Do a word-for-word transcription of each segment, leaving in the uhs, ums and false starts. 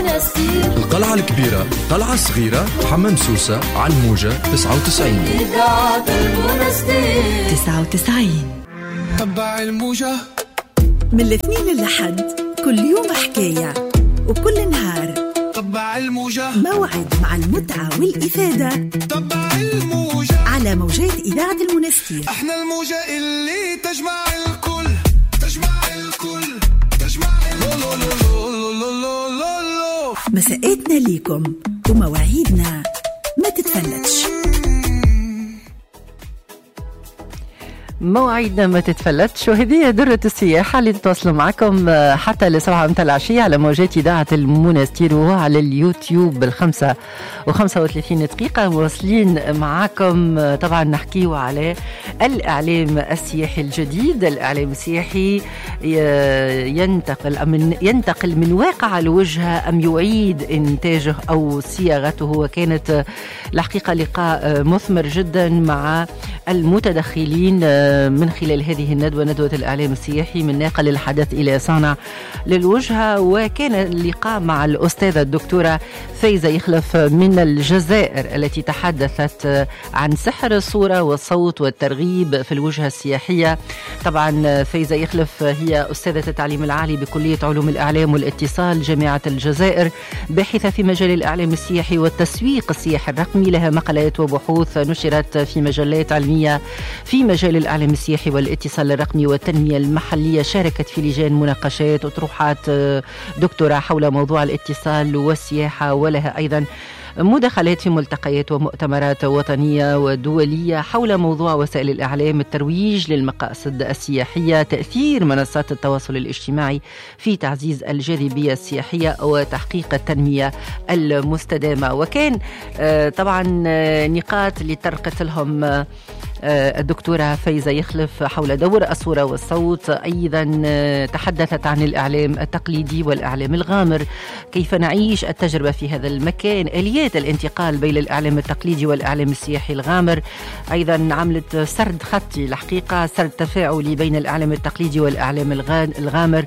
المنستير. القلعة الكبيرة، قلعة صغيرة، حمام سوسة، على الموجة تسعة وتسعين. إذاعة المنستير تسعة وتسعين. تبع الموجة من الاثنين للحد، كل يوم حكاية وكل نهار تبع الموجة، موعد مع المتعة والإفادة. تبع الموجة على موجات إذاعة المنستير. احنا الموجة اللي تجمع الكل، تجمع الكل، تجمع الكل. مساءاتنا ليكم ومواعيدنا ما تتفلتش. مواعيدنا ما تتفلتش، وهذه درة السياحة اللي تتواصلوا معكم حتى لسبعة متى العشية على موجات إذاعة المنستير وعلى اليوتيوب بالخمسة وخمسة وثلاثين دقيقة. مواصلين معكم طبعا نحكيه على الإعلام السياحي الجديد. الإعلام السياحي ينتقل من ينتقل من واقع الوجهة أم يعيد إنتاجه أو صياغته. وكانت الحقيقة لقاء مثمر جدا مع المتدخلين من خلال هذه الندوة، ندوة الإعلام السياحي من ناقل الحدث إلى صانع للوجهة. وكان اللقاء مع الأستاذة الدكتورة فايزة يخلف من الجزائر التي تحدثت عن سحر الصورة والصوت والترغيب في الوجهة السياحية. طبعا فايزة يخلف هي أستاذة التعليم العالي بكلية علوم الإعلام والاتصال جامعة الجزائر، باحثة في مجال الإعلام السياحي والتسويق السياحي الرقمي. لها مقالات وبحوث نشرت في مجلات علمية في مجال الإعلام السياحي والاتصال الرقمي والتنمية المحلية. شاركت في لجان مناقشات وطروحات دكتوراه حول موضوع الاتصال والسياحة، ولها أيضا مداخلات في ملتقيات ومؤتمرات وطنية ودولية حول موضوع وسائل الإعلام، الترويج للمقاصد السياحية، تأثير منصات التواصل الاجتماعي في تعزيز الجاذبية السياحية وتحقيق التنمية المستدامة. وكان طبعا نقاط اللي طرقت لهم الدكتورة فايزة يخلف حول دور الصورة والصوت. أيضا تحدثت عن الإعلام التقليدي والإعلام الغامر، كيف نعيش التجربة في هذا المكان، آليات الانتقال بين الإعلام التقليدي والإعلام السياحي الغامر. أيضا عملت سرد خطي الحقيقة، سرد تفاعلي بين الإعلام التقليدي والإعلام الغامر.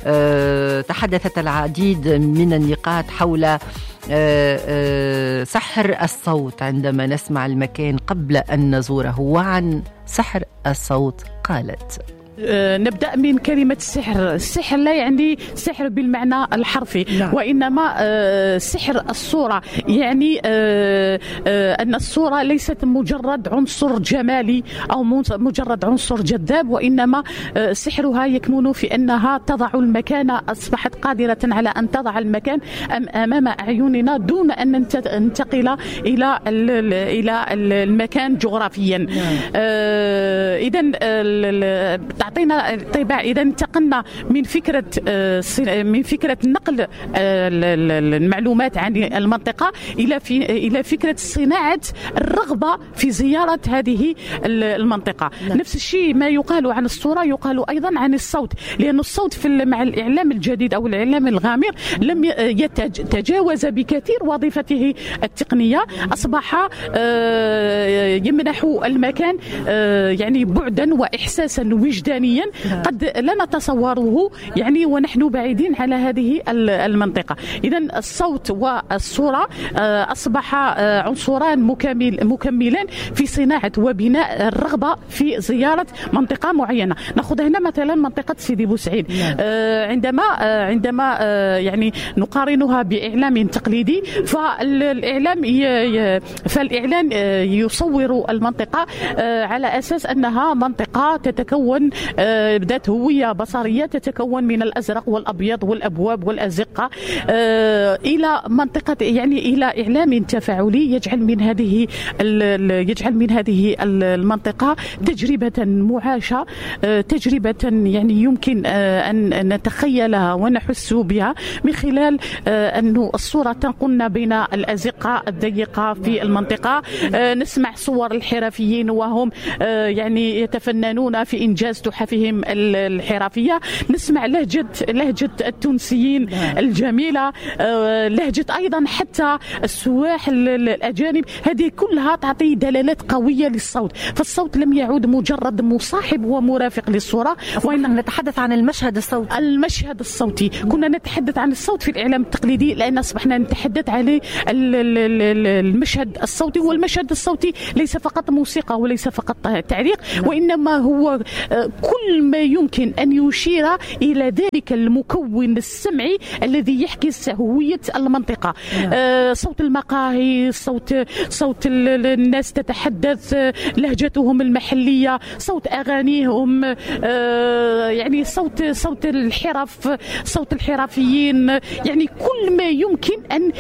تحدثت العديد من النقاط حول أه أه سحر الصوت عندما نسمع المكان قبل أن نزوره، وعن سحر الصوت قالت: أه نبدأ من كلمة السحر. السحر لا يعني سحر بالمعنى الحرفي، لا. وإنما أه سحر الصورة، يعني أه أه أن الصورة ليست مجرد عنصر جمالي أو مجرد عنصر جذاب، وإنما أه سحرها يكمن في أنها تضع المكان، أصبحت قادرة على أن تضع المكان أمام أعيننا دون أن ننتقل إلى إلى المكان جغرافيا. أه إذن تعطينا طيبة. إذا انتقلنا من فكرة من فكرة نقل المعلومات عن المنطقة إلى في إلى فكرة صناعة الرغبة في زيارة هذه المنطقة. نفس الشيء ما يقال عن الصورة يقال أيضا عن الصوت، لأن الصوت في مع الإعلام الجديد أو الإعلام الغامر لم يتجاوز بكثير وظيفته التقنية، أصبح يمنح المكان يعني بعدا وإحساسا وجدانيا قد لا نتصوره يعني ونحن بعيدين على هذه المنطقة. إذن الصوت والصورة أصبح عنصران مكمل مكملان في صناعة وبناء الرغبة في زيارة منطقة معينة. نأخذ هنا مثلا منطقة سيدي بوسعيد، عندما عندما يعني نقارنها بإعلام تقليدي، فالإعلام فالإعلام يصور المنطقة على أساس أنها منطقة تتكون ذات هوية بصرية، تتكون من الأزرق والأبيض والأبواب والأزقة، إلى منطقة يعني إلى إعلام تفاعلي يجعل من هذه يجعل من هذه المنطقة تجربة معاشة، تجربة يعني يمكن أن نتخيلها ونحس بها من خلال أن الصورة تنقلنا بين الأزقة الضيقة في المنطقة. نسمع صور الحرفيين وهم يعني يتفننون في إنجاز تحدث متحفهم الحرفية، نسمع لهجة لهجة التونسيين الجميلة، لهجة أيضا حتى السواح الأجانب، هذه كلها تعطي دلالات قوية للصوت. فالصوت لم يعود مجرد مصاحب ومرافق للصورة، وإن نتحدث عن المشهد الصوتي. المشهد الصوتي كنا نتحدث عن الصوت في الإعلام التقليدي، لأن أصبحنا نتحدث عليه المشهد الصوتي. والمشهد الصوتي ليس فقط موسيقى وليس فقط تعليق، وإنما هو كل ما يمكن أن يشير إلى ذلك المكون السمعي الذي يحكي هوية المنطقة. صوت المقاهي، صوت صوت الناس تتحدث لهجتهم المحلية، صوت أغانيهم، يعني صوت صوت الحرف، صوت الحرفيين، يعني كل ما يمكن أن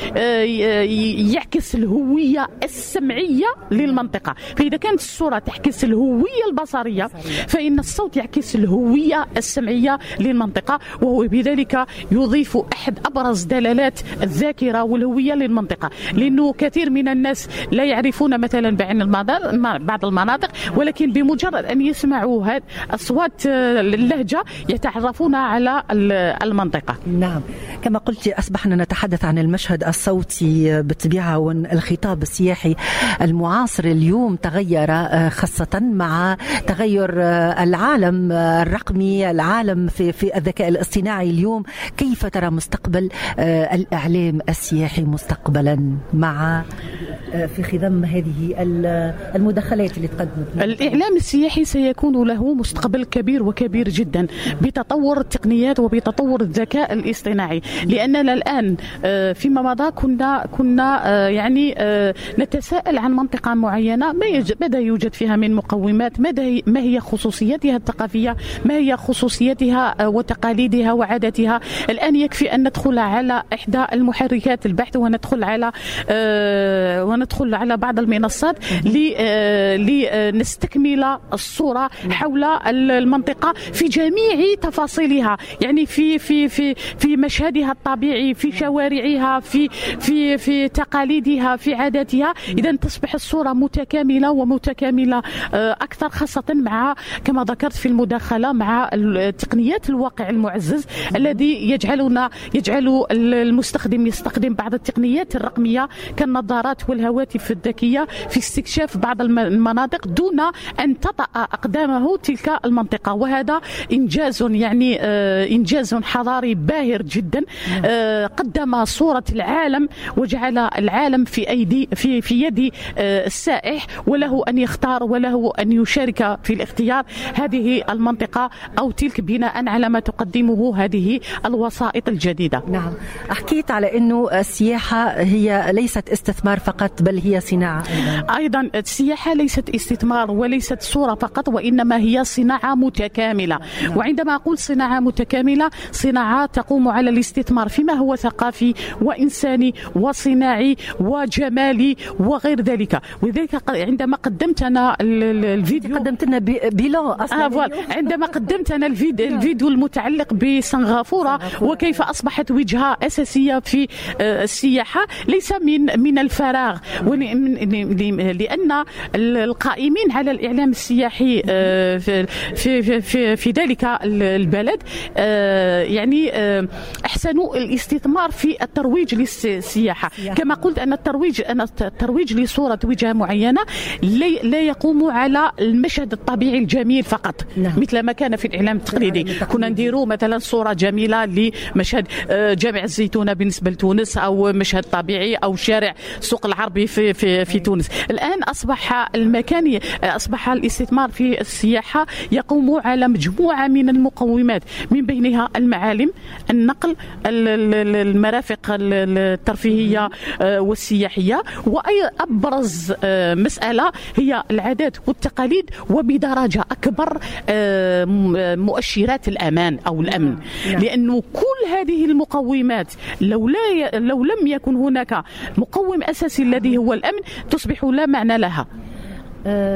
يعكس الهوية السمعية للمنطقة. فإذا كانت الصورة تعكس الهوية البصرية، فإن الصوت يعكس الهوية السمعية للمنطقة، وهو بذلك يضيف أحد أبرز دلالات الذاكرة والهوية للمنطقة. لأنه كثير من الناس لا يعرفون مثلا بعين بعض المناطق، ولكن بمجرد أن يسمعوا هذه أصوات اللهجة يتعرفون على المنطقة. نعم، كما قلت أصبحنا نتحدث عن المشهد الصوتي بالطبيعة، والخطاب السياحي المعاصر اليوم تغير، خاصة مع تغير العالم الرقمي، العالم في في الذكاء الاصطناعي اليوم. كيف ترى مستقبل الإعلام السياحي مستقبلا مع في خضم هذه المداخلات اللي تقدمت؟ الإعلام السياحي سيكون له مستقبل كبير وكبير جدا بتطور التقنيات وبتطور الذكاء الاصطناعي. لأننا الآن فيما مضى كنا كنا يعني نتساءل عن منطقة معينة، ماذا يوجد فيها من مقومات، ما هي خصوصياتها الثقافية، ما هي خصوصياتها وتقاليدها وعاداتها. الآن يكفي أن ندخل على إحدى المحركات البحث وندخل على وندخل على بعض المنصات لنستكمل الصورة حول المنطقة في جميع تفاصيلها، يعني في في في في مشهدها الطبيعي، في شوارعها، في في في تقاليدها، في عاداتها. إذا تصبح الصورة متكاملة ومتكاملة أكثر، خاصة مع كما ذكرت في المداخلة مع تقنيات الواقع المعزز الذي يجعلنا يجعل المستخدم يستخدم بعض التقنيات الرقمية كالنظارات والهواتف الذكية في استكشاف بعض المناطق دون أن تطأ أقدامه تلك المنطقة. وهذا إنجاز يعني إنجاز حضاري باهر جدا، قدم صورة العالم وجعل العالم في أيدي في في يد السائح، وله أن يختار وله أن يشارك في الاختيار هذه المنطقة أو تلك بناء على ما تقدمه هذه الوسائط الجديدة. نعم، حكيت على أنه السياحة هي ليست استثمار فقط بل هي صناعة أيضا. أيضا السياحة ليست استثمار وليست صورة فقط، وإنما هي صناعة متكاملة. نعم. وعندما أقول صناعة متكاملة، صناعة تقوم على الاستثمار فيما هو ثقافي وإنساني وصناعي وجمالي وغير ذلك. وذلك عندما قدمت أنا الفيديو قدمت لنا بيلون أصلا. آه عندما قدمت أنا الفيديو, الفيديو المتعلق بسنغافورة وكيف أصبحت وجهة أساسية في السياحة، ليس من من الفراغ، لأن القائمين على الإعلام السياحي في في في, في ذلك البلد يعني أحسنوا الاستثمار في الترويج للسياحة. كما قلت أن الترويج أن الترويج لصورة وجهة معينة لا يقوم على المشهد الطبيعي الجميل فقط. نعم. مثل ما كان في الإعلام التقليدي، كنا نديروا مثلا صورة جميلة لمشهد جامع الزيتونة بالنسبة لتونس، أو مشهد طبيعي، أو شارع سوق العربي في في في تونس. الآن أصبح المكان أصبح الاستثمار في السياحة يقوم على مجموعة من المقومات، من بينها المعالم، النقل، المرافق الترفيهية والسياحية، وأبرز مسألة هي العادات والتقاليد، وبدرجة أكبر مؤشرات الأمان أو الأمن. لأنه كل هذه المقومات لو لا لو لم يكن هناك مقوم أساسي الذي هو الأمن تصبح لا معنى لها.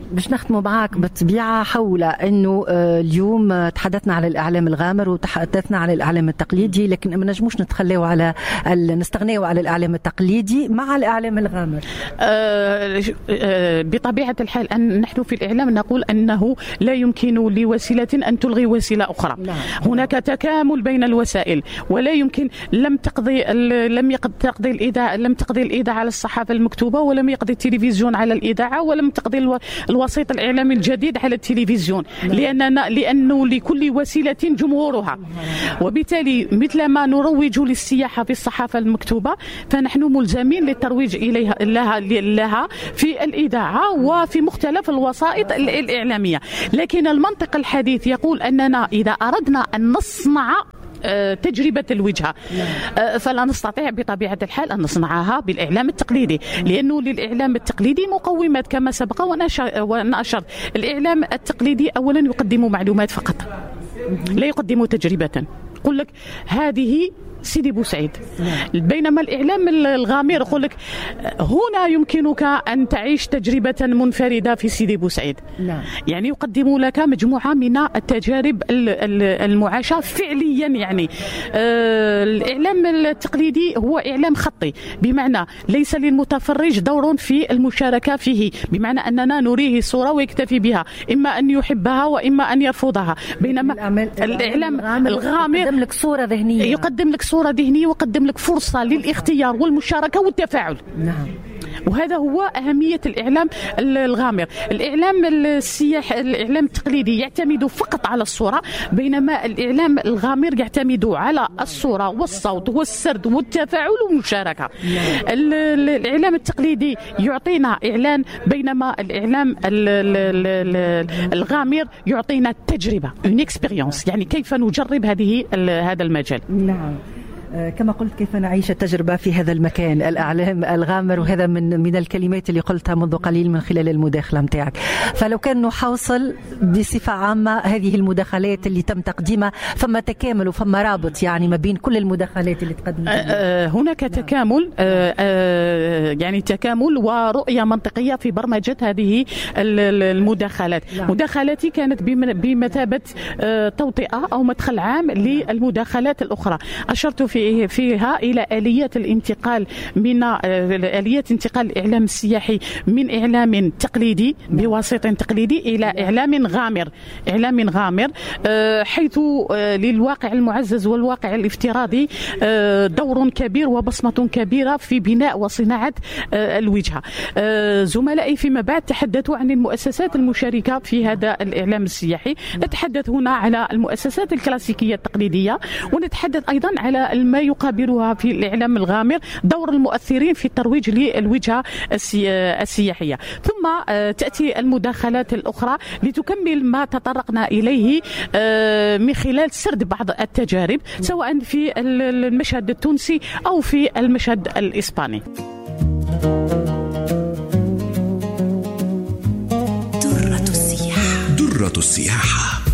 باش نختموا معاك بالطبيعة حول أنه اليوم تحدثنا على الإعلام الغامر وتحدثنا على الإعلام التقليدي، لكن ما نجموش نتخلوا على نستغنيوا على الإعلام التقليدي مع الإعلام الغامر. أه بطبيعة الحال أن نحن في الإعلام نقول أنه لا يمكن لوسيلة أن تلغي وسيلة أخرى. لا. هناك تكامل بين الوسائل، ولا يمكن لم تقضي لم تقضي الإذاعة لم تقضي الإذاعة على الصحافة المكتوبة، ولم يقضي التلفزيون على الإذاعة، ولم تقضي الوسيط الإعلامي الجديد على التلفزيون. لأننا لأنه لكل وسيلة جمهورها، وبالتالي مثلما نروج للسياحة في الصحافة المكتوبة فنحن ملزمين للترويج إليها لها, لها في الإذاعة وفي مختلف الوسائط الإعلامية. لكن المنطق الحديث يقول أننا إذا أردنا أن نصنع تجربة الوجهة فلا نستطيع بطبيعة الحال أن نصنعها بالإعلام التقليدي، لأنه للإعلام التقليدي مقومات كما سبق وأنا أشرت. الإعلام التقليدي أولا يقدم معلومات فقط، لا يقدم تجربة. يقول لك هذه سيدي بوسعيد، بينما الإعلام الغامر يقول لك هنا يمكنك أن تعيش تجربة منفردة في سيدي بوسعيد. لا. يعني يقدم لك مجموعة من التجارب المعاشة فعليا. يعني آه الإعلام التقليدي هو إعلام خطي، بمعنى ليس للمتفرج دور في المشاركة فيه، بمعنى أننا نريه صورة ويكتفي بها، إما أن يحبها وإما أن يرفضها. بينما الإعلام الغامر يقدم لك صورة ذهنية يقدم لك صورة ذهنية وقدم لك فرصة للاختيار والمشاركة والتفاعل. نعم. وهذا هو أهمية الإعلام الغامر. الإعلام السياح الإعلام التقليدي يعتمد فقط على الصورة، بينما الإعلام الغامر يعتمد على الصورة والصوت والسرد والتفاعل والمشاركة. الإعلام التقليدي يعطينا إعلان، بينما الإعلام الغامر يعطينا تجربة، une expérience، يعني كيف نجرب هذه هذا المجال. نعم. كما قلت كيف نعيش التجربة في هذا المكان، الإعلام الغامر، وهذا من من الكلمات اللي قلتها منذ قليل من خلال المداخلة متاعك. فلو كان نحوصل بصفة عامة هذه المداخلات اللي تم تقديمها، فما تكامل وفما رابط يعني ما بين كل المداخلات اللي تقدمت. هناك تكامل، يعني تكامل ورؤية منطقية في برمجة هذه المداخلات. مداخلاتي كانت بمثابة توطئة أو مدخل عام للمداخلات الأخرى. أشرت في فيها إلى آلية الانتقال من آلية انتقال الإعلام السياحي من إعلام تقليدي بواسط تقليدي إلى إعلام غامر، إعلام غامر حيث للواقع المعزز والواقع الافتراضي دور كبير وبصمة كبيرة في بناء وصناعة الوجهة. زملائي فيما بعد تحدثوا عن المؤسسات المشاركة في هذا الإعلام السياحي. نتحدث هنا على المؤسسات الكلاسيكية التقليدية، ونتحدث أيضا على ما يقابلها في الإعلام الغامر دور المؤثرين في الترويج للوجهة السياحية. ثم تأتي المداخلات الأخرى لتكمل ما تطرقنا إليه من خلال سرد بعض التجارب سواء في المشهد التونسي أو في المشهد الإسباني. درة السياحة. درة السياحة.